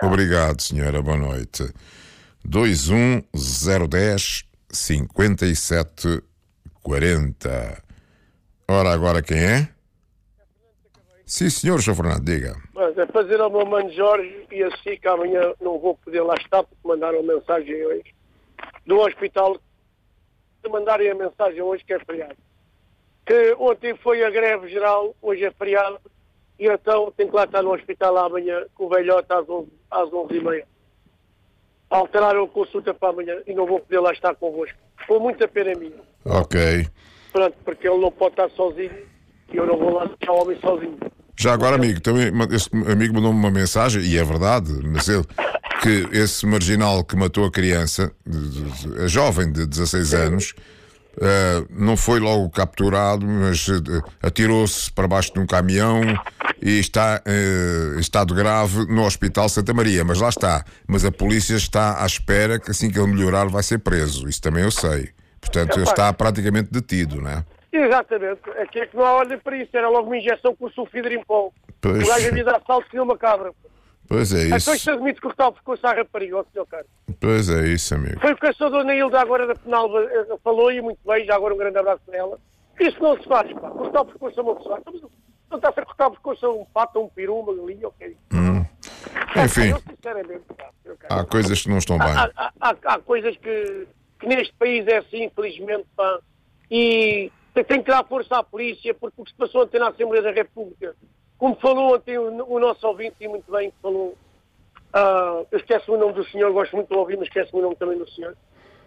Obrigado, senhora. Boa noite. 21010 5740. Ora, agora quem é? Sim, senhor, Sr. Fernando, diga. Mas é fazer ao meu mano Jorge e assim que amanhã não vou poder lá estar porque mandaram mensagem hoje do hospital, de mandarem a mensagem hoje que é feriado. Que ontem foi a greve geral, hoje é feriado, e então tenho que lá estar no hospital amanhã com o velhote às 11h30. Alteraram a consulta para amanhã e não vou poder lá estar convosco. Com muita pena minha. Ok. Pronto, porque ele não pode estar sozinho e eu não vou lá deixar o homem sozinho. Já agora, amigo, também esse amigo mandou-me uma mensagem, e é verdade, mas que esse marginal que matou a criança, a jovem de 16 anos, não foi logo capturado, mas atirou-se para baixo de um caminhão e está em estado grave no Hospital Santa Maria. Mas lá está. Mas a polícia está à espera que assim que ele melhorar vai ser preso. Isso também eu sei. Portanto, ele está praticamente detido, não é? Exatamente. Aqui é que não há ordem para isso. Era logo uma injeção com sulfidro em pó. Pois. O gajo havia de assalto que uma cabra. Pois é isso. Então isto admite que o tal ficou a rapariga, ó senhor Carlos. Pois é isso, amigo. Foi o que a sua dona Hilda agora da Penalva falou e muito bem, já agora um grande abraço para ela. Isso não se faz, pá. Cortar o pescoço a uma pessoa. Não está a ser cortar o pescoço a um pato, a um peru, uma galinha, ok? Enfim, Eu, sinceramente, pá, senhor Carlos. há coisas que não estão bem. Há coisas que neste país é assim, infelizmente, pá. E tem que dar força à polícia, porque o que se passou ontem na Assembleia da República, como falou ontem o nosso ouvinte, e muito bem, falou, eu esqueço o nome do senhor, gosto muito de ouvir, mas esqueço o nome também do senhor.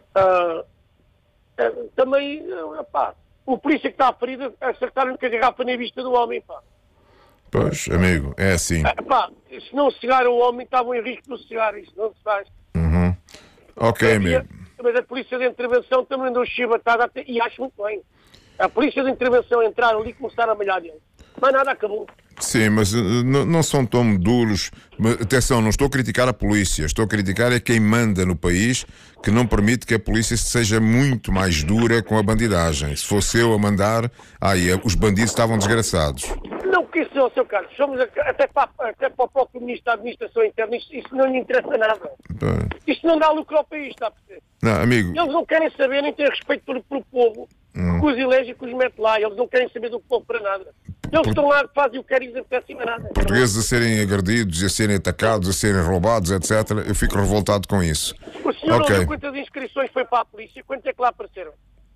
Também, pá, o polícia que está ferido, acertaram-lhe com a garrafa na vista do homem, pá. Pois, amigo, é assim. Pá, se não cegar o homem, estavam em risco de cegar, isso não se faz. Ok, amigo. Mas a polícia de intervenção também andou chibatada, e acho muito bem. A polícia de intervenção entraram ali e começaram a malhar dele. Mas nada, acabou. Sim, mas não são tão duros. Mas, atenção, não estou a criticar a polícia. Estou a criticar é quem manda no país, que não permite que a polícia seja muito mais dura com a bandidagem. Se fosse eu a mandar, os bandidos estavam desgraçados. Não, porque isso não, Sr. Carlos. Somos até para o próprio Ministro da Administração Interna, isso não lhe interessa nada. Isto não dá lucro ao país, está a perceber? Não, amigo. Eles não querem saber, nem têm respeito pelo povo, que os elege e que os mete lá. Eles não querem saber do povo para nada. Eles estão lá, fazem o que querem e não nada. Portugueses a serem agredidos, a serem atacados, a serem roubados, etc. Eu fico revoltado com isso. O senhor não viu quantas inscrições foi para a polícia? Quantos é que lá apareceram?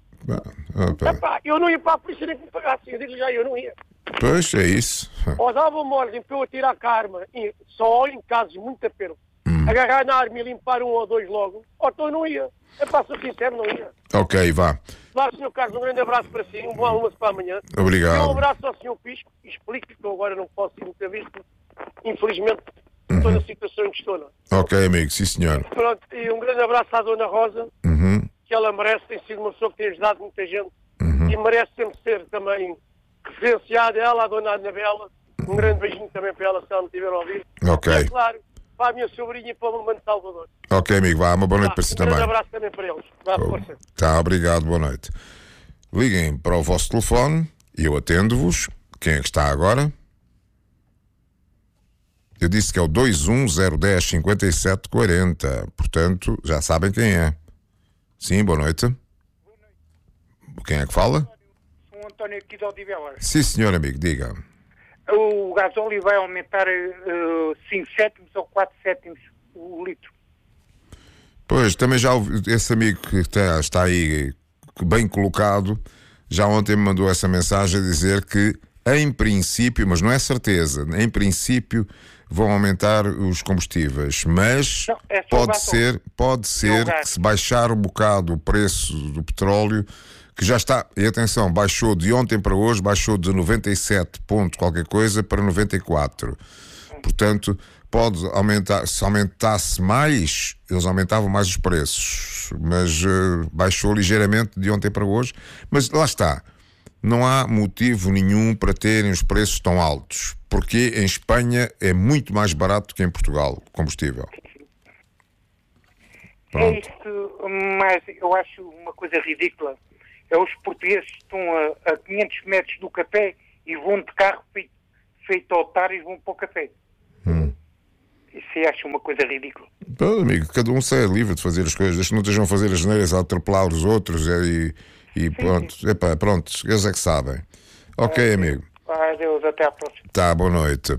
Eu não ia para a polícia nem que me pagasse. Eu digo já, eu não ia. Pois, é isso. Ou davam-me ordem para eu atirar com a arma, só em casos muito a pena. Agarrar na arma e limpar um ou dois logo, ou então eu não ia. Sou sincero, não ia. Ok, vá. Vá, Sr. Carlos, um grande abraço para si, um bom almoço para amanhã. Obrigado. E um abraço ao Sr. Pisco, explico que eu agora não posso ir muita vez, infelizmente, estou na situação em que estou, não. Ok, amigo, sim senhor. Pronto, e um grande abraço à Dona Rosa, que ela merece, tem sido uma pessoa que tem ajudado muita gente, e merece sempre ser também referenciada, ela, a Dona Anabela, um grande beijinho também para ela, se ela me estiver a ouvir. Ok. E, é claro, para a minha sobrinha e para o meu mano Salvador. Ok, amigo, vá, uma boa noite para si também. Um grande abraço também para eles. Vá, força. Tá, obrigado, boa noite. Liguem para o vosso telefone e eu atendo-vos. Quem é que está agora? Eu disse que é o 210105740. Portanto, já sabem quem é. Sim, boa noite. Boa noite. Quem é que fala? Sou o António aqui de Odivelas. Sim, senhor amigo, diga. O gasóleo vai aumentar 5 cêntimos ou 4 cêntimos o litro. Pois, também já ouvi, esse amigo que está aí bem colocado, já ontem me mandou essa mensagem a dizer que, em princípio, mas não é certeza, em princípio vão aumentar os combustíveis, mas não, pode ser que se baixar um bocado o preço do petróleo, que já está, e atenção, baixou de ontem para hoje, baixou de 97 ponto qualquer coisa para 94. Portanto, pode aumentar, se aumentasse mais, eles aumentavam mais os preços, mas baixou ligeiramente de ontem para hoje. Mas lá está, não há motivo nenhum para terem os preços tão altos, porque em Espanha é muito mais barato que em Portugal, o combustível. Pronto. É isto, mas eu acho uma coisa ridícula. Os portugueses estão a 500 metros do café e vão de carro feito otários, vão para o café. Isso acho uma coisa ridícula. Bom, amigo, cada um sai livre de fazer as coisas, desde que não estejam a fazer as neiras a atropelar os outros e pronto. Sim. Epá, pronto, eles é que sabem. Ok, amigo. Adeus, até à próxima. Tá, boa noite.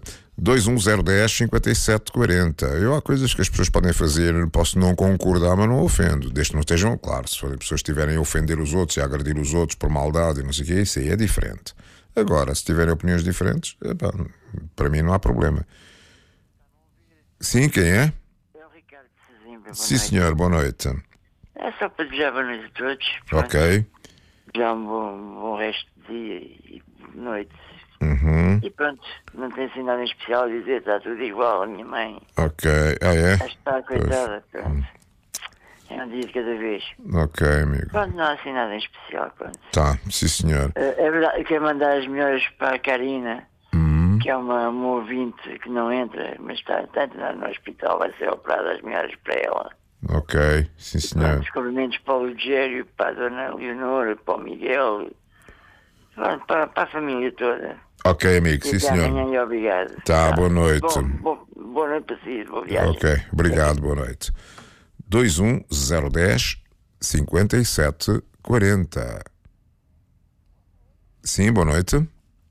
21010-5740. Há coisas que as pessoas podem fazer, posso não concordar, mas não ofendo. Desde que não estejam, claro, se forem pessoas que estiverem a ofender os outros e a agredir os outros por maldade e não sei o quê, isso aí é diferente. Agora, se tiverem opiniões diferentes, epá, para mim não há problema. Sim, quem é? É o Ricardo de Sesimbra. Sim, senhor, boa noite. É só para desejar boa noite a todos. Pronto. Ok. Já um bom resto de dia e noite. Uhum. E pronto, não tem assim nada em especial a dizer, está tudo igual. A minha mãe Ok. Ah, é? está coitada, pronto. É um dia de cada vez. Ok, amigo. Pronto, não há assim nada em especial, pronto. Tá, sim, senhor. É verdade, eu quero mandar as melhores para a Karina, que é uma ouvinte que não entra, mas está a entrar no hospital, vai ser operada, as melhores para ela. Ok, sim, senhor. Os cumprimentos para o Lugério, para a Dona Leonor, para o Miguel, pronto, para a família toda. Ok, amigo, E sim, até senhor. amanhã e obrigado. Tá, boa noite. Boa noite para si, boa viagem. Ok, obrigado, boa noite. 21010-5740. Sim, boa noite.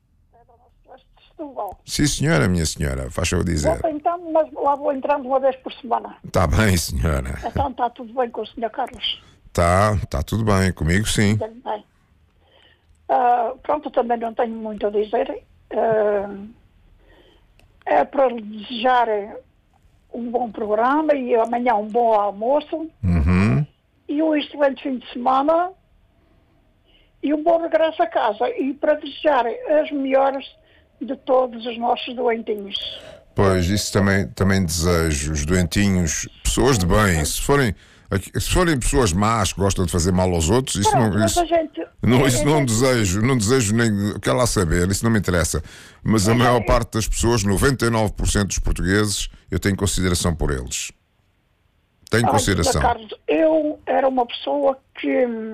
Sim, senhora, minha senhora, faz eu dizer. Vou tentando, mas lá vou entrando uma vez por semana. Está bem, senhora. Então está tudo bem com o Sr. Carlos? Tá tudo bem, comigo sim. Bem, bem. Pronto, também não tenho muito a dizer. É para lhe desejar um bom programa e amanhã um bom almoço. Uhum. E um excelente fim de semana e um bom regresso a casa. E para desejar as melhores de todos os nossos doentinhos. Pois, isso também desejo. Os doentinhos, pessoas de bem, se forem pessoas más que gostam de fazer mal aos outros, isso Pronto, não. mas a gente, Isso não desejo nem. Quer lá saber, isso não me interessa. Mas a maior parte das pessoas, 99% dos portugueses, eu tenho consideração por eles. Tenho consideração. Carlos, eu era uma pessoa que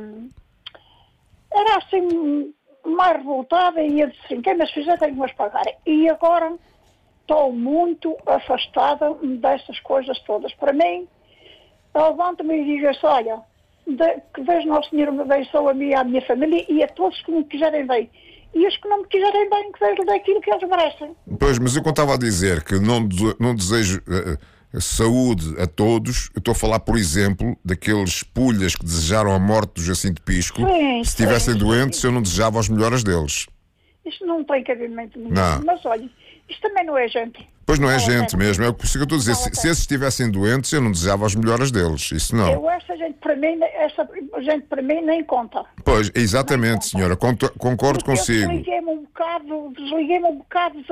era assim mais revoltada e ia dizer assim, quem me fizer tem que me pagar. E agora estou muito afastada dessas coisas todas. Para mim, eu levanto-me e digo assim, olha, que vejo Nosso Senhor me abençoe a mim e à minha família e a todos que me quiserem bem. E os que não me quiserem bem, que vejam daquilo que eles merecem. Pois, mas eu estava a dizer que não desejo saúde a todos. Eu estou a falar, por exemplo, daqueles pulhas que desejaram a morte do Jacinto Pisco. Sim, se estivessem sim, doentes, eu não desejava as melhores deles. Isto não tem cabimento nenhum. Não. Mas olha, isto também não é gente. Pois não é Não, gente não. mesmo, é o que eu estou a dizer. Se esses estivessem doentes, eu não desejava as melhores deles. Isso não. Essa gente para mim nem conta. Pois, exatamente, senhora. Concordo Porque consigo. Eu desliguei-me um bocado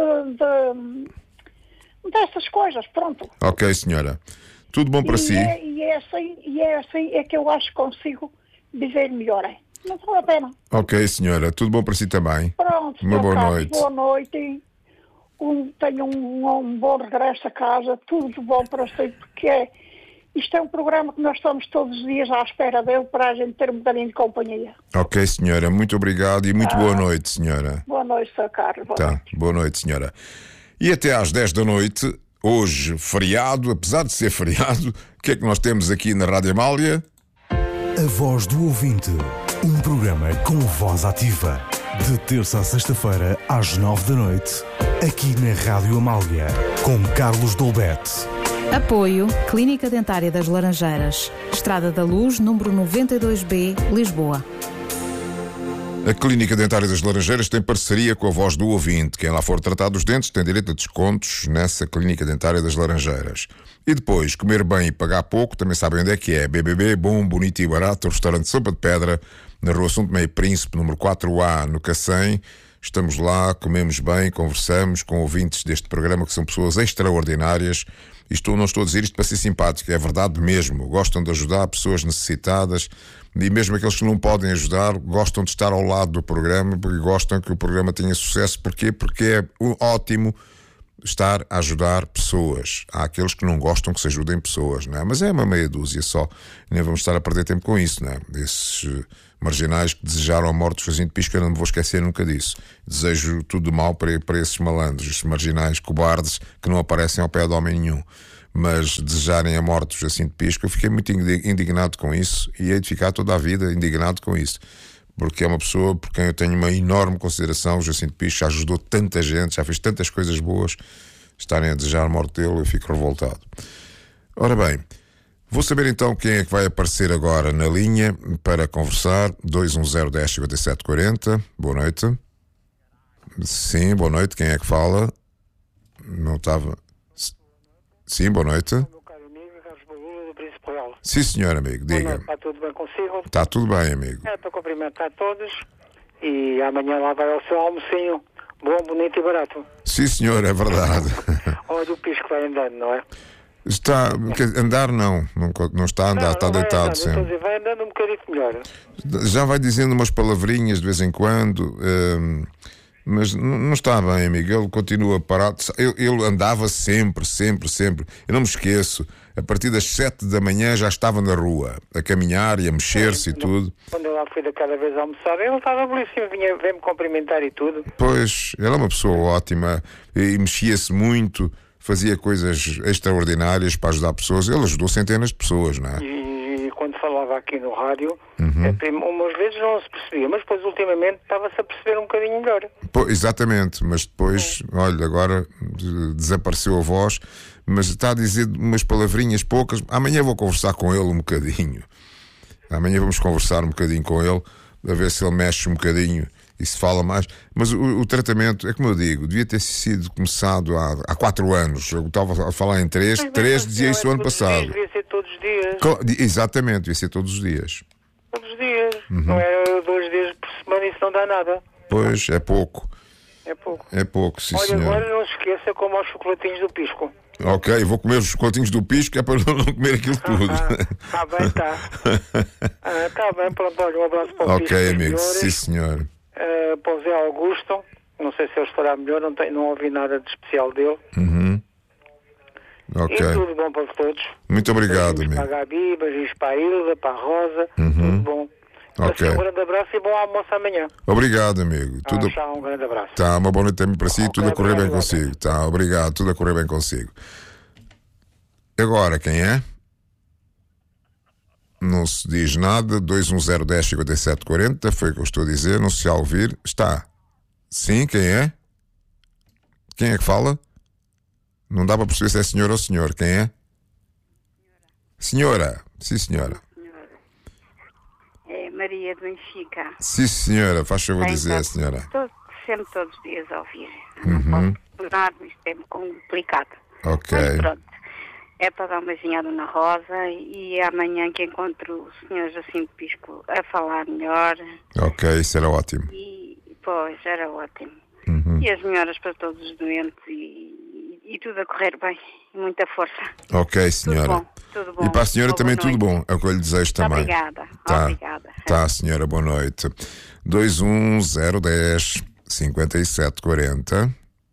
dessas coisas, pronto. Ok, senhora. Tudo bom para si? E é assim que eu acho que consigo viver melhor. Não vale a pena. Ok, senhora. Tudo bom para si também? Pronto, Uma Sr. boa Carlos, noite. boa noite. Tenho um bom regresso a casa, tudo bom para si, porque isto é um programa que nós estamos todos os dias à espera dele para a gente ter um bocadinho de companhia. Ok, senhora. Muito obrigado e muito boa noite, senhora. Boa noite, Sr. Carlos. Boa Tá, noite. boa noite, senhora. E até às 10 da noite, hoje feriado, apesar de ser feriado, o que é que nós temos aqui na Rádio Amália? A Voz do Ouvinte, um programa com voz ativa. De terça a sexta-feira, às 9 da noite, aqui na Rádio Amália, com Carlos Dolbete. Apoio Clínica Dentária das Laranjeiras, Estrada da Luz, número 92B, Lisboa. A Clínica Dentária das Laranjeiras tem parceria com a Voz do Ouvinte. Quem lá for tratar dos dentes tem direito a descontos nessa Clínica Dentária das Laranjeiras. E depois, comer bem e pagar pouco, também sabem onde é que é. BBB, bom, bonito e barato, o restaurante Sopa de Pedra, na Rua São Tomé e Príncipe, número 4A, no Cacém. Estamos lá, comemos bem, conversamos com ouvintes deste programa que são pessoas extraordinárias. Não estou a dizer isto para ser simpático, é verdade mesmo. Gostam de ajudar pessoas necessitadas e mesmo aqueles que não podem ajudar gostam de estar ao lado do programa porque gostam que o programa tenha sucesso. Porquê? Porque é ótimo estar a ajudar pessoas. Há aqueles que não gostam que se ajudem pessoas, não é? Mas é uma meia dúzia só. Nem vamos estar a perder tempo com isso, não é? Esses marginais que desejaram a morte do Jacinto Pisco, eu não me vou esquecer nunca disso. Desejo tudo de mal para esses malandros, esses marginais cobardes que não aparecem ao pé de homem nenhum. Mas desejarem a morte do Jacinto Pisco, eu fiquei muito indignado com isso e hei de ficar toda a vida indignado com isso. Porque é uma pessoa por quem eu tenho uma enorme consideração. O Jacinto Pisco já ajudou tanta gente, já fez tantas coisas boas. Estarem a desejar a morte dele, eu fico revoltado. Ora bem, vou saber então quem é que vai aparecer agora na linha para conversar. 210-10-57-40. Boa noite. Sim, boa noite. Quem é que fala? Não estava... Sim, boa noite. Meu caro amigo, Carlos Bagulho, do Príncipe Real. Sim, senhor amigo, diga. Está tudo bem consigo? Está tudo bem, amigo. É para cumprimentar todos e amanhã lá vai ao seu almocinho bom, bonito e barato. Sim, senhor, é verdade. Onde o Pisco vai andando, não é? Está, andar não está a andar, está deitado andando, sempre. Então, vai andando um bocadinho melhor. Já vai dizendo umas palavrinhas de vez em quando, mas não está bem, amigo. Ele continua parado. Ele andava sempre. Eu não me esqueço. A partir das 7 da manhã já estava na rua, a caminhar e a mexer-se e tudo. Quando eu lá fui daquela vez a almoçar, ele estava belíssimo, veio-me cumprimentar e tudo. Pois, ele é uma pessoa ótima e mexia-se muito, fazia coisas extraordinárias para ajudar pessoas. Ele ajudou centenas de pessoas, não é? E quando falava aqui no rádio, umas vezes não se percebia, mas depois ultimamente estava-se a perceber um bocadinho melhor. Exatamente, mas depois, olha, agora desapareceu a voz, mas está a dizer umas palavrinhas poucas. Amanhã vou conversar com ele um bocadinho. Amanhã vamos conversar um bocadinho com ele, a ver se ele mexe um bocadinho e se fala mais. Mas o tratamento, é como eu digo, devia ter sido começado há 4 anos. Eu estava a falar em 3 dizia isso o ano passado. Devia ser todos os dias. Exatamente, devia ser todos os dias. Todos os dias. Não era 2 dias por semana, isso não dá nada. Pois, é pouco. É pouco. É pouco, sim, olha, senhor. Agora não se esqueça como aos chocolatinhos do Pisco. Ok, vou comer os chocolatinhos do Pisco, que é para não comer aquilo tudo. Está bem, está. Está bem, pronto, olha, um abraço para o Pisco. Ok, amigo, sim, senhor. Para o Zé Augusto, não sei se ele estará melhor, não ouvi nada de especial dele. Ok. E tudo bom para todos. Muito obrigado, amigo. Para a Gabi, beijinhos para a Hilda, para a Rosa, tudo bom. Ok. Um grande abraço e bom almoço amanhã. Obrigado, amigo. Tchau, um grande abraço. Tá, uma boa noite também para si e tudo a correr bem obrigado. consigo. Tá, obrigado, tudo a correr bem consigo. Agora, quem é? Não se diz nada. 210-10-57-40, foi o que eu estou a dizer, não se já ouvir. Está. Sim, quem é? Quem é que fala? Não dá para perceber se é senhor ou senhor. Quem é? Senhora. Sim, senhora. É Maria do Benfica. Sim, senhora. Faz favor dizer, senhora. Sempre todos os dias a ouvir. Não posso parar, isto é complicado. Ok. Mas pronto. É para dar um beijinho à Dona Rosa e amanhã que encontro o Sr. Jacinto Pisco a falar melhor. Ok, isso era ótimo. E, pois, era ótimo. E as melhoras para todos os doentes e tudo a correr bem. E muita força. Ok, senhora. Tudo bom. E para a senhora também tudo bom. É o que eu lhe desejo também. Obrigada. Tá. Obrigada. Tá, senhora, boa noite. 210-57-40.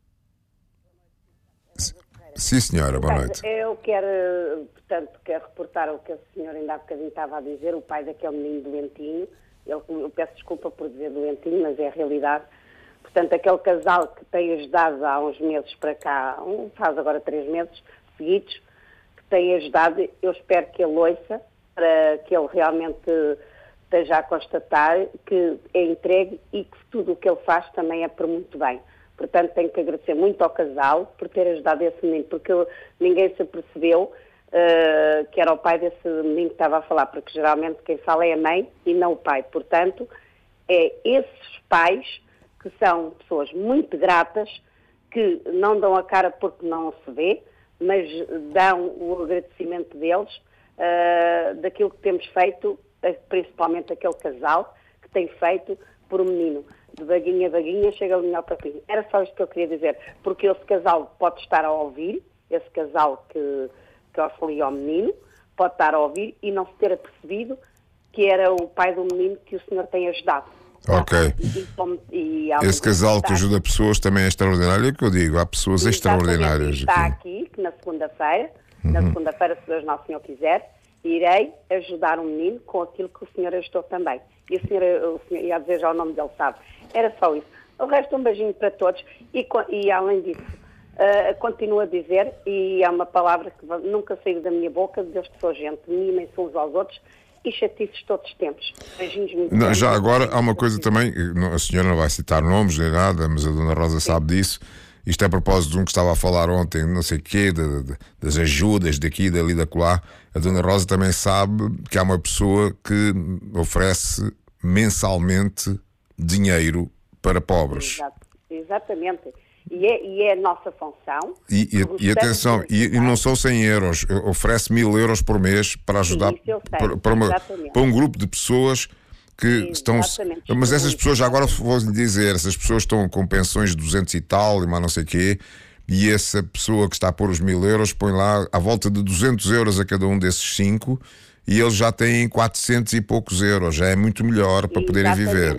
Sim, senhora, boa noite. Eu quero reportar o que o senhor ainda há bocadinho estava a dizer, o pai daquele menino doentinho. Eu peço desculpa por dizer doentinho, mas é a realidade. Portanto, aquele casal que tem ajudado há uns meses para cá, faz agora 3 meses seguidos, que tem ajudado, eu espero que ele ouça, para que ele realmente esteja a constatar que é entregue e que tudo o que ele faz também é por muito bem. Portanto, tenho que agradecer muito ao casal por ter ajudado esse menino, porque ninguém se apercebeu que era o pai desse menino que estava a falar, porque geralmente quem fala é a mãe e não o pai. Portanto, é esses pais que são pessoas muito gratas, que não dão a cara porque não se vê, mas dão o agradecimento deles daquilo que temos feito, principalmente aquele casal que tem feito por um menino. De vaguinha a vaguinha chega a linha ao papinho. Era só isto que eu queria dizer, porque esse casal pode estar a ouvir, esse casal que auxilia ao menino, pode estar a ouvir e não se ter apercebido que era o pai do menino que o senhor tem ajudado. Ok. Esse casal que ajuda pessoas também é extraordinário, é o que eu digo, há pessoas extraordinárias está aqui. aqui, que na segunda-feira, se Deus Nosso Senhor quiser, irei ajudar um menino com aquilo que o senhor ajudou também. E o senhor ia dizer já o nome dele, sabe? Era só isso. O resto, um beijinho para todos. E além disso, continuo a dizer, e é uma palavra que nunca saiu da minha boca, Deus que sou gente, mimem-se uns aos outros e chatices todos os tempos. Beijinhos muito Não, já agora, há uma coisa também, a senhora não vai citar nomes nem nada, mas a Dona Rosa sabe disso. Isto é a propósito de um que estava a falar ontem, não sei o quê, das ajudas daqui, dali, da colar. A Dona Rosa também sabe que há uma pessoa que oferece mensalmente dinheiro para pobres. Exatamente. E é a nossa função. E atenção, e não são 100 euros, oferece 1000 euros por mês para ajudar para um grupo de pessoas que estão... Mas essas pessoas, já agora vou-lhe dizer, essas pessoas estão com pensões de 200 e tal, e mais não sei o quê, e essa pessoa que está a pôr os 1000 euros põe lá à volta de 200 euros a cada um desses 5, e eles já têm 400 e poucos euros, já é muito melhor para poderem viver.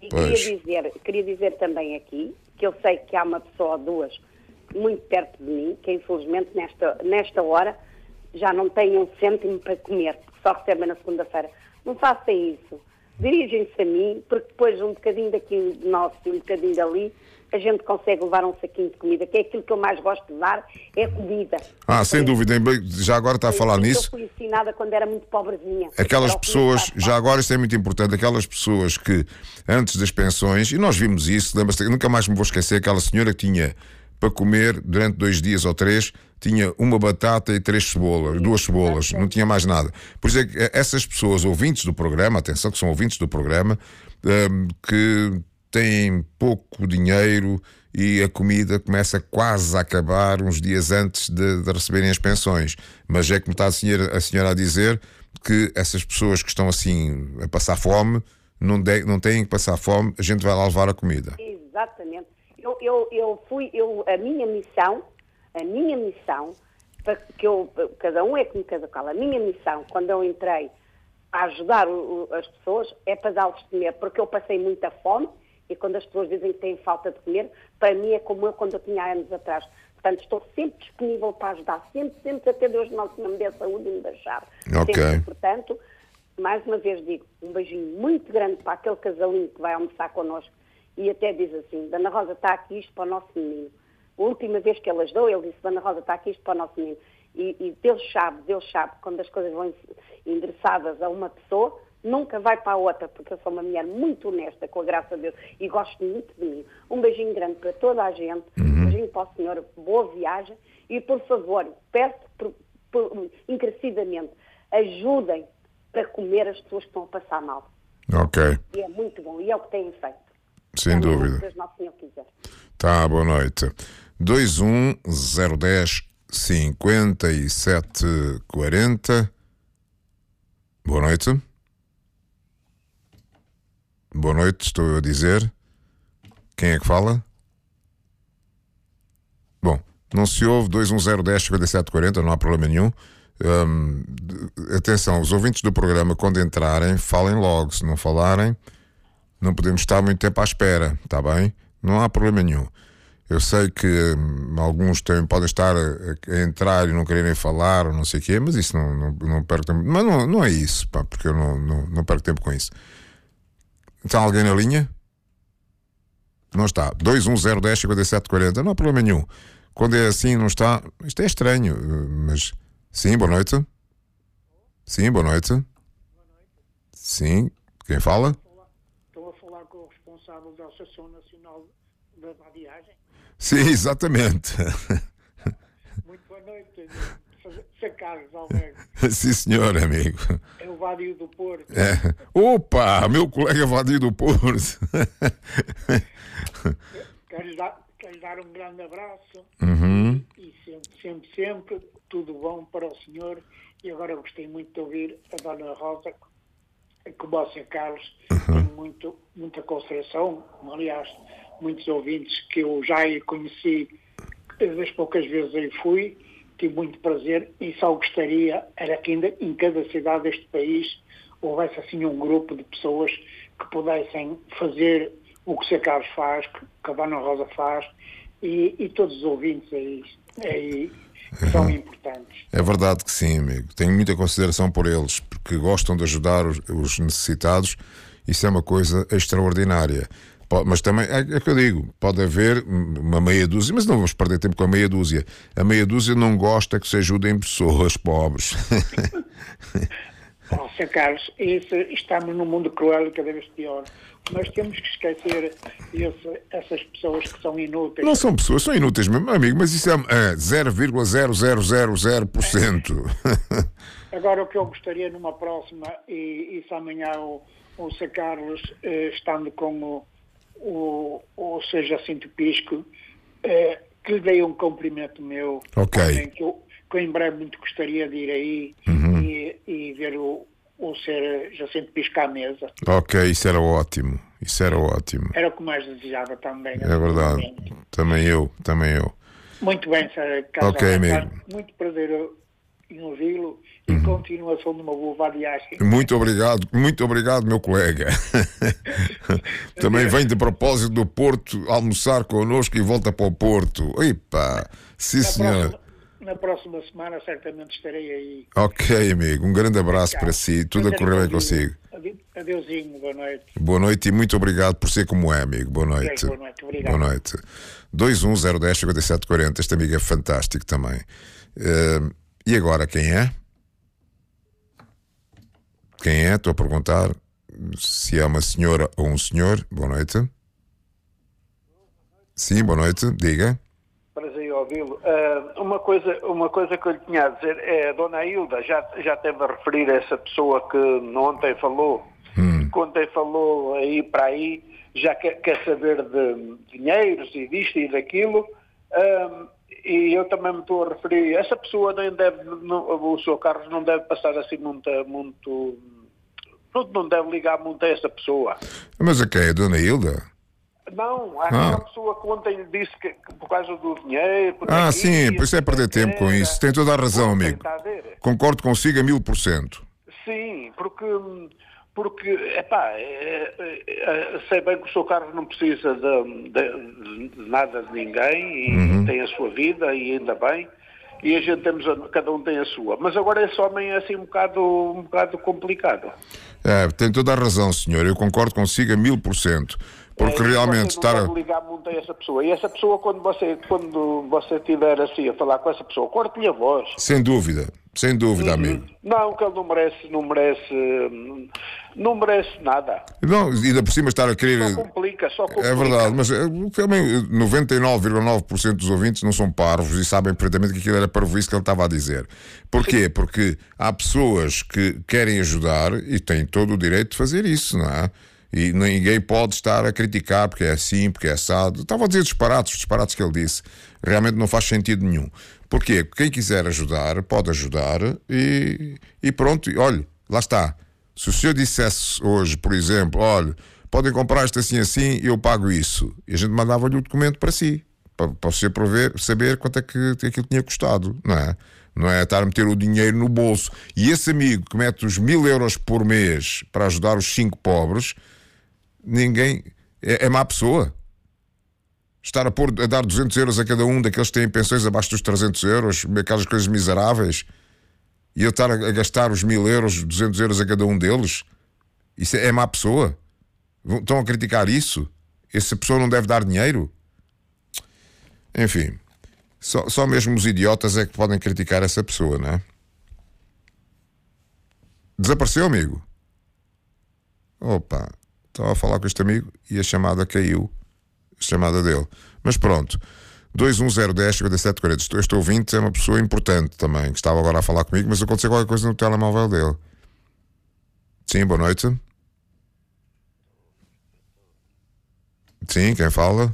E queria dizer também aqui que eu sei que há uma pessoa ou duas muito perto de mim que infelizmente nesta hora já não tem um cêntimo para comer, porque só recebem na segunda-feira. Não façam isso. Dirigem-se a mim, porque depois um bocadinho daqui de nós e um bocadinho dali, a gente consegue levar um saquinho de comida, que é aquilo que eu mais gosto de dar, é comida. Sem dúvida, já agora está a falar nisso. Eu fui ensinada quando era muito pobrezinha. Aquelas pessoas, já agora isto é muito importante, aquelas pessoas que antes das pensões, e nós vimos isso, lembra-se, nunca mais me vou esquecer, aquela senhora que tinha para comer durante 2 dias ou 3, tinha uma batata e 2 cebolas, não tinha mais nada. Por isso é que essas pessoas, ouvintes do programa, atenção que são ouvintes do programa, que têm pouco dinheiro e a comida começa quase a acabar uns dias antes de receberem as pensões. Mas é como está a senhora a dizer, que essas pessoas que estão assim a passar fome, não têm que passar fome, a gente vai lá levar a comida. Exatamente. A minha missão, para que cada um é como cada qual, a minha missão, quando eu entrei a ajudar as pessoas, é para dar-lhes de comer, porque eu passei muita fome, e quando as pessoas dizem que têm falta de comer, para mim é como eu quando eu tinha anos atrás. Portanto, estou sempre disponível para ajudar, sempre até Deus Nosso Senhor me dê saúde e me deixar. Sempre, portanto, mais uma vez digo, um beijinho muito grande para aquele casalinho que vai almoçar connosco, e até diz assim, Dona Rosa, está aqui isto para o nosso menino. A última vez que ele ajudou, ele disse, Dona Rosa, está aqui isto para o nosso menino. E Deus sabe, quando as coisas vão endereçadas a uma pessoa, nunca vai para a outra, porque eu sou uma mulher muito honesta, com a graça de Deus, e gosto muito de mim. Um beijinho grande para toda a gente, um beijinho para o senhor, boa viagem, e por favor, peço encarecidamente, ajudem para comer as pessoas que estão a passar mal. Ok. E é muito bom, e é o que têm feito. Sem dúvida. Deus Nosso Senhor quiser. Tá, boa noite. 21010 5740. Boa noite. Boa noite, estou a dizer. Quem é que fala? Bom, não se ouve. 21010 5740, não há problema nenhum. Atenção, os ouvintes do programa, quando entrarem, falem logo. Se não falarem, não podemos estar muito tempo à espera, está bem? Não há problema nenhum. Eu sei que alguns também podem estar a entrar e não quererem falar ou não sei o quê, mas isso não perco tempo. Mas não é isso, pá, porque eu não perco tempo com isso. Está alguém na linha? Não está. 21010 5740, não há problema nenhum. Quando é assim, não está. Isto é estranho, mas. Sim, boa noite. Sim, boa noite. Sim, quem fala? Estou a falar com o responsável da Associação Nacional da Vadiagem. Sim, exatamente. Muito boa noite, Sr. Carlos Alberto. Sim, senhor, amigo. É o Vadio do Porto. Opa, meu colega Vadio do Porto. Quero lhe dar um grande abraço. E sempre tudo bom para o senhor. E agora gostei muito de ouvir a Dona Rosa, como o Sr. Carlos tem muita consideração, aliás, muitos ouvintes que eu já conheci das poucas vezes aí fui, tive muito prazer e só gostaria era que ainda em cada cidade deste país houvesse assim um grupo de pessoas que pudessem fazer o que o Sr. Carlos faz, que a Dona Rosa faz, e todos os ouvintes aí que são importantes. É verdade que sim, amigo. Tenho muita consideração por eles, porque gostam de ajudar os necessitados. Isso é uma coisa extraordinária. Mas também, é o que eu digo, pode haver uma meia dúzia, mas não vamos perder tempo com a meia dúzia. A meia dúzia não gosta que se ajudem pessoas pobres. Sr. Carlos, estamos num mundo cruel e cada vez pior. Nós temos que esquecer essas pessoas que são inúteis. Não são pessoas, são inúteis mesmo, amigo, mas isso é 0,0000%. Agora, o que eu gostaria numa próxima, e se amanhã o Sr. Carlos, estando com o Sr. Jacinto Pisco, que lhe dei um cumprimento meu, ok, que eu em breve muito gostaria de ir aí e ver o Sr. Jacinto Pisco à mesa. Ok, isso era ótimo. Era o que mais desejava também. É verdade. Também eu. Muito bem, Sr. Carlos. Ok, amigo. Muito prazer em ouvi-lo e continuação de uma boa viagem. Muito obrigado, meu colega. Também vem de propósito do Porto almoçar connosco e volta para o Porto. Epa, sim, senhor. Na próxima semana certamente estarei aí. Ok, amigo. Um grande abraço para si. Tudo a correr bem consigo. Adeusinho, boa noite. Boa noite e muito obrigado por ser como é, amigo. Boa noite. Boa noite, obrigado. Boa noite. 210105740. Este amigo é fantástico também. E agora, quem é? Quem é? Estou a perguntar se é uma senhora ou um senhor. Boa noite. Sim, boa noite. Diga. Prazer em ouvi-lo. Uma coisa que eu lhe tinha a dizer é a Dona Hilda já esteve a referir a essa pessoa que ontem falou, que ontem falou aí para aí, já quer saber de dinheiros e disto e daquilo, e eu também me estou a referir, essa pessoa nem deve, o Sr. Carlos não deve passar assim muito, não deve ligar muito a essa pessoa. Mas a quem? A Dona Hilda? Não, há aquela pessoa que ontem lhe disse que por causa do dinheiro... Sim, por isso é perder tempo com isso. Tem toda a razão, amigo. Concordo consigo a 1000%. Sim, porque sei bem que o Sr. Carlos não precisa de nada de ninguém e tem a sua vida e ainda bem. E a gente cada um tem a sua. Mas agora esse homem é assim um bocado complicado. Tem toda a razão, senhor. Eu concordo consigo a 1000%. Porque realmente estar a ligar muito a essa pessoa. E essa pessoa, quando você estiver assim a falar com essa pessoa, corte-lhe a voz. Sem dúvida, amigo. Não, que ele não merece nada. Não, e ainda por cima estar a querer... Só complica. É verdade, mas também 99,9% dos ouvintes não são parvos e sabem perfeitamente que aquilo era parvoíce que ele estava a dizer. Porquê? Porque há pessoas que querem ajudar e têm todo o direito de fazer isso, não é? E ninguém pode estar a criticar porque é assim, porque é assado. Estava a dizer os disparates que ele disse. Realmente não faz sentido nenhum. Porquê? Quem quiser ajudar, pode ajudar e pronto. Olha, lá está. Se o senhor dissesse hoje, por exemplo, olha, podem comprar isto assim, e eu pago isso. E a gente mandava-lhe o documento para si. Para você saber quanto é que aquilo tinha custado, não é? Não é estar a meter o dinheiro no bolso. E esse amigo que mete os 1000 euros por mês para ajudar os 5 pobres... Ninguém é má pessoa. Estar a dar 200 euros a cada um daqueles que têm pensões abaixo dos 300 euros, aquelas coisas miseráveis, e eu estar a gastar os 1000 euros, 200 euros a cada um deles, isso é má pessoa. Estão a criticar isso? Essa pessoa não deve dar dinheiro? Enfim, só mesmo os idiotas é que podem criticar essa pessoa, não é? Desapareceu, amigo? Opa, estava a falar com este amigo e a chamada caiu, a chamada dele. Mas pronto, 210105740. Este ouvinte é uma pessoa importante também, que estava agora a falar comigo, mas aconteceu qualquer coisa no telemóvel dele. Sim, boa noite. Sim, quem fala?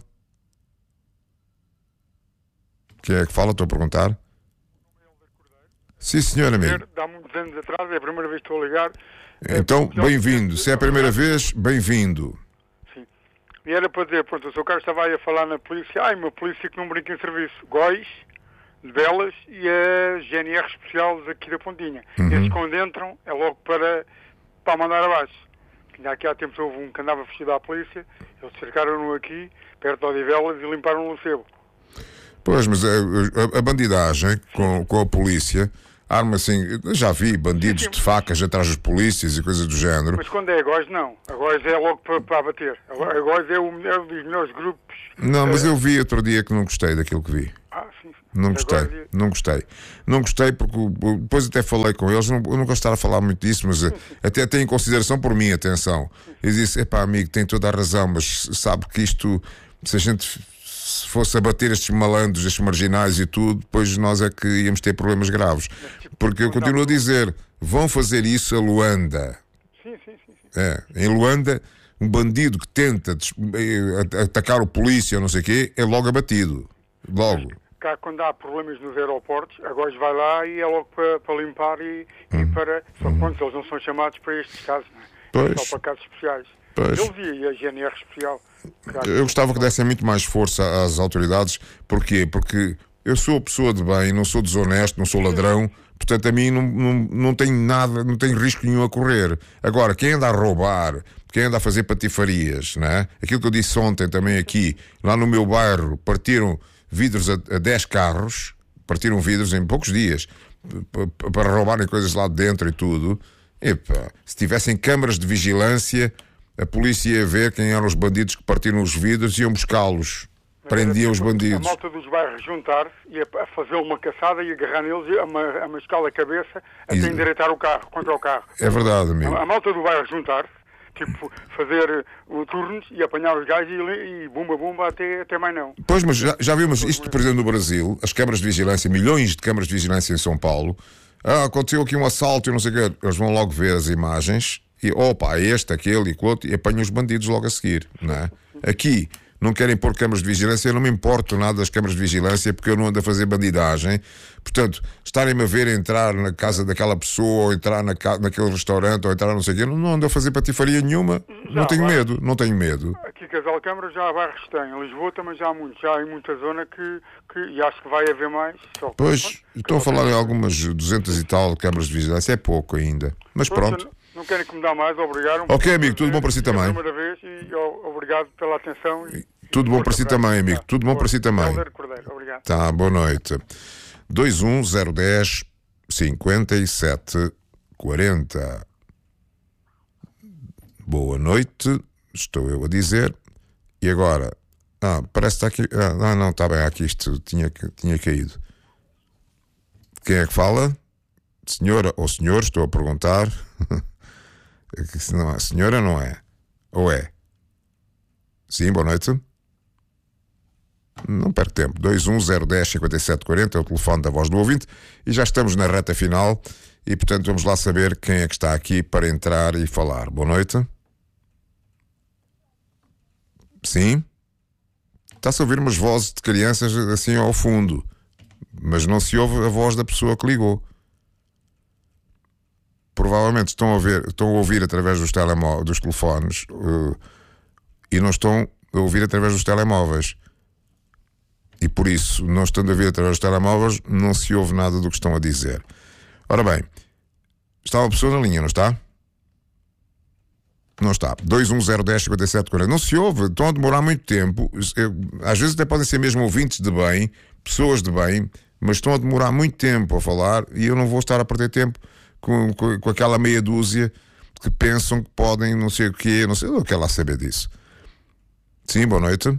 Quem é que fala? Estou a perguntar. Sim, senhor amigo. Há muitos anos atrás, é a primeira vez que estou a ligar. Então, bem-vindo. Se é a primeira vez, bem-vindo. Sim. E era para dizer, pronto, o Sr. Carlos estava aí a falar na polícia. Uma polícia que não brinca em serviço. Góis, de Belas e a GNR especial aqui da Pontinha. Esses quando entram é logo para mandar abaixo. Aqui há tempos houve um que andava vestido à polícia, eles cercaram-no aqui, perto de Odivelas, e limparam o sebo. Pois, mas a bandidagem com a polícia, arma assim, já vi bandidos de facas atrás dos polícias e coisas do género. Mas quando é a GOS, não. A GOS é logo para bater. A GOS é um dos melhores grupos. Não, mas eu vi outro dia que não gostei daquilo que vi. Sim. Não gostei porque depois até falei com eles, eu não gosto de estar a falar muito disso, mas até tenho em consideração por mim, atenção. E disse, amigo, tem toda a razão, mas sabe que isto, se a gente fosse abater estes malandros, estes marginais e tudo, depois nós é que íamos ter problemas graves. Porque eu continuo a dizer, vão fazer isso a Luanda. Sim. Em Luanda, um bandido que tenta atacar o polícia ou não sei o quê, é logo abatido. Logo. Cá, quando há problemas nos aeroportos, agora vai lá e é logo para limpar e para... Só que quando eles não são chamados para estes casos, não é? Só para casos especiais. Eles e a GNR especial. Eu gostava que dessem muito mais força às autoridades. Porquê? Porque eu sou pessoa de bem, não sou desonesto, não sou ladrão, portanto a mim não tenho nada, não tenho risco nenhum a correr. Agora, quem anda a roubar, quem anda a fazer patifarias, não é? Aquilo que eu disse ontem também aqui, lá no meu bairro, partiram vidros a 10 carros, partiram vidros em poucos dias, para roubarem coisas lá de dentro e tudo. Se tivessem câmaras de vigilância, a polícia ia ver quem eram os bandidos que partiram os vidros e iam buscá-los. Prendiam os bandidos. A malta dos bairros juntar-se e a fazer uma caçada e agarrar neles, a mascar a cabeça, até endireitar o carro, contra o carro. É verdade, amigo. A malta do bairro juntar-se, tipo, fazer turnos e apanhar os gajos e bumba, até mais não. Pois, mas já vimos isto, por exemplo, no Brasil, as câmaras de vigilância, milhões de câmaras de vigilância em São Paulo. Aconteceu aqui um assalto e não sei o quê. Eles vão logo ver as imagens e, aquele e outro, e apanham os bandidos logo a seguir, não é? Aqui não querem pôr câmaras de vigilância, eu não me importo nada das câmaras de vigilância porque eu não ando a fazer bandidagem. Portanto, estarem-me a ver entrar na casa daquela pessoa, ou entrar naquele restaurante, ou entrar não sei o quê, não ando a fazer patifaria nenhuma. Não tenho medo. Aqui Casal Câmara já há bairros que têm, em Lisboa também já há muitos, já há em muita zona e acho que vai haver mais. Pois, estou a falar em algumas 200 e tal câmaras de vigilância, é pouco ainda, mas pronto. Não quero incomodar mais, obrigado. Ok, amigo, tudo bom para si também. Vez, e obrigado pela atenção. Tudo bom para si também, amigo. Tudo bom para si também. Obrigado. Tá, boa noite. 21010 5740. Boa noite, estou eu a dizer. E agora? Parece que está aqui. Não, está bem, aqui isto tinha caído. Quem é que fala? Senhora ou senhor, estou a perguntar. Não, a senhora não é? Ou é? Sim, boa noite. Não perco tempo. 21010 5740 é o telefone da Voz do Ouvinte e já estamos na reta final e, portanto, vamos lá saber quem é que está aqui para entrar e falar. Boa noite. Sim? Está-se a ouvir umas vozes de crianças assim ao fundo, mas não se ouve a voz da pessoa que ligou. Provavelmente estão a ouvir através dos telefones e não estão a ouvir através dos telemóveis. E por isso, não estando a ouvir através dos telemóveis, não se ouve nada do que estão a dizer. Ora bem, está uma pessoa na linha, não está? Não está. 21010 5740. Não se ouve, estão a demorar muito tempo. Às vezes até podem ser mesmo ouvintes de bem, pessoas de bem, mas estão a demorar muito tempo a falar e eu não vou estar a perder tempo com aquela meia dúzia que pensam que podem não sei o quê, não sei, eu quero lá saber disso. Sim, boa noite.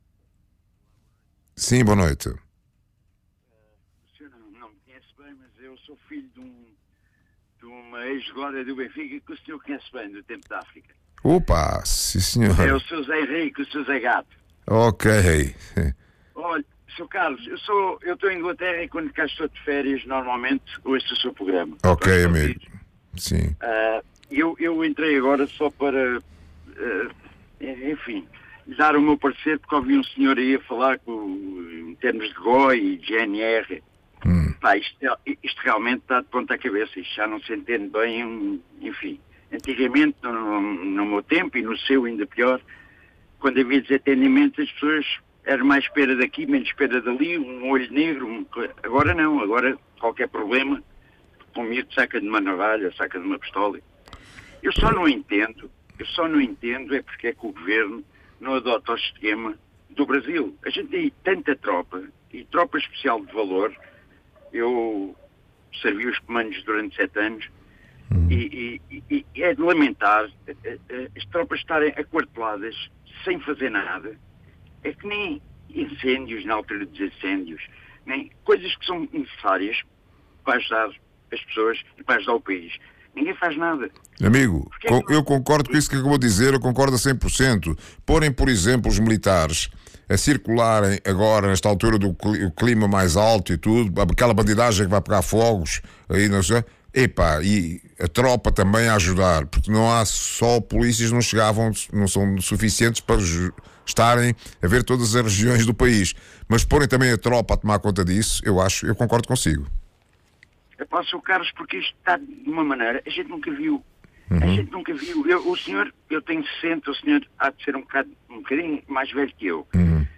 Sim, boa noite. O senhor não me conhece bem, mas eu sou filho de uma ex-glória do Benfica que o senhor conhece bem, do tempo da África. Opa, sim senhor. É o Sr. Zé Henrique, o Sr. Zé Gato. Ok. Olha, Sr. Carlos, eu estou em Inglaterra e quando cá estou de férias, normalmente ouço o seu programa. Ok, amigo. Sim. Eu entrei agora só para, enfim, dar o meu parecer, porque ouvi um senhor aí a falar em termos de GOI e de GNR. Isto realmente está de ponta à cabeça, isto já não se entende bem, enfim. Antigamente, no meu tempo e no seu ainda pior, quando havia desatendimentos, as pessoas eram mais espera daqui, menos espera dali, um olho negro, agora não, agora qualquer problema, o miúdo saca de uma navalha, saca de uma pistola. Eu só não entendo Eu só não entendo é porque é que o Governo não adota o esquema do Brasil. A gente tem tanta tropa, e tropa especial de valor. Eu servi os comandos durante 7 anos, e é de lamentar as tropas estarem aquarteladas sem fazer nada. É que nem incêndios, na altura dos incêndios, nem coisas que são necessárias para ajudar as pessoas e para ajudar o país. Ninguém faz nada. Amigo, eu concordo com isso que acabou de dizer, eu concordo a 100%. Porem, por exemplo, os militares a circularem agora, nesta altura do clima mais alto e tudo, aquela bandidagem que vai pegar fogos, aí não sei, e a tropa também a ajudar, porque não há só polícias, não são suficientes para estarem a ver todas as regiões do país, mas porem também a tropa a tomar conta disso, eu concordo consigo. Sr. Carlos, porque isto está de uma maneira, a gente nunca viu. A gente nunca viu. O senhor, eu tenho 60, o senhor há de ser um bocadinho mais velho que eu.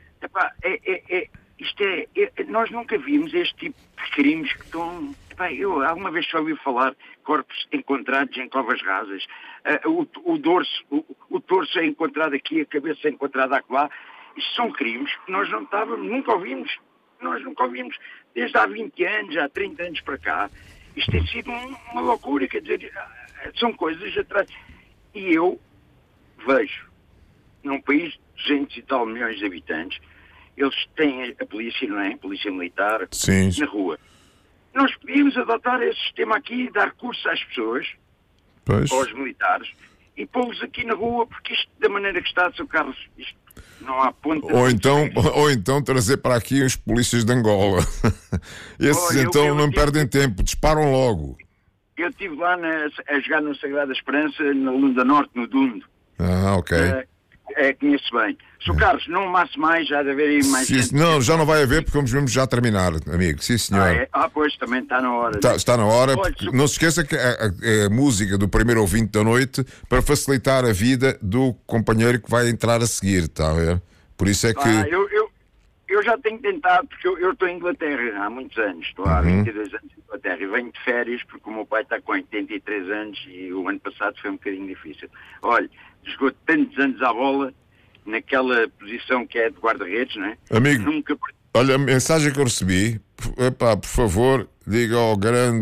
Nós nunca vimos este tipo de crimes que estão... eu alguma vez só ouvi falar corpos encontrados em covas rasas, o torso é encontrado aqui, a cabeça é encontrada acolá. Isto são crimes que nós não estávamos, nunca ouvimos. Nós nunca ouvimos desde há 20 anos, há 30 anos para cá. Isto tem sido uma loucura, quer dizer, são coisas atrás. E eu vejo, num país de 200 e tal milhões de habitantes, eles têm a polícia, não é? A polícia militar, sim, na rua. Nós podíamos adotar esse sistema aqui, dar curso às pessoas, aos militares, e pô-los aqui na rua, porque isto, da maneira que está, Sr. Carlos, isto não há ponto. Ou então trazer para aqui os polícias de Angola. Esses não perdem tempo, disparam logo. Eu estive lá a jogar no Sagrada Esperança, na Lunda Norte, no Dundo. Ok. Conheço bem. Sr. Carlos, não amasse mais, já deve haver aí mais gente. Não, já não vai haver, porque vamos mesmo já terminar, amigo. Sim, senhor. Pois, também está na hora. Está na hora. Olha, não se esqueça que a música do primeiro ouvinte da noite para facilitar a vida do companheiro que vai entrar a seguir, está a ver? Por isso é que... Eu já tenho tentado, porque eu estou em Inglaterra há muitos anos. Estou há 22 anos em Inglaterra e venho de férias porque o meu pai está com 83 anos e o ano passado foi um bocadinho difícil. Olha, jogou tantos anos à bola, naquela posição que é de guarda-redes, não é? Amigo, olha, a mensagem que eu recebi, por favor, diga ao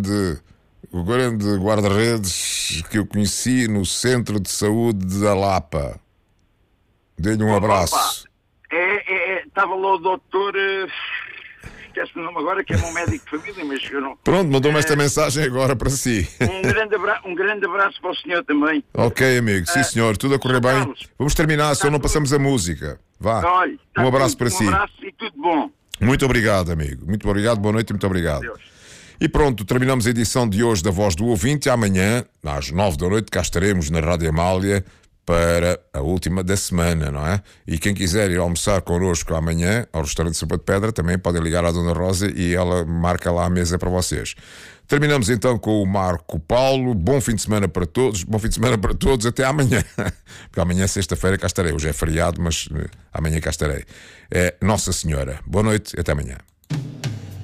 o grande guarda-redes que eu conheci no Centro de Saúde da Lapa. Dê-lhe um abraço. Estava lá o doutor, esquece o nome agora, que é meu médico de família, mas eu não... Pronto, mandou-me esta mensagem agora para si. Um grande abraço para o senhor também. Ok, amigo, sim senhor, tudo a correr bem. Carlos, vamos terminar, só não passamos a música. Vá, olha, um abraço para si. Um abraço e tudo bom. Muito obrigado, amigo. Muito obrigado, boa noite e muito obrigado. Adeus. E pronto, terminamos a edição de hoje da Voz do Ouvinte. Amanhã, às 9 da noite, cá estaremos na Rádio Amália para a última da semana, não é? E quem quiser ir almoçar connosco amanhã ao restaurante Sopa de Pedra, também podem ligar à Dona Rosa e ela marca lá a mesa para vocês. Terminamos então com o Marco Paulo. Bom fim de semana para todos. Bom fim de semana para todos. Até amanhã. Porque amanhã, sexta-feira, cá estarei. Hoje é feriado, mas amanhã cá estarei. Nossa Senhora. Boa noite e até amanhã.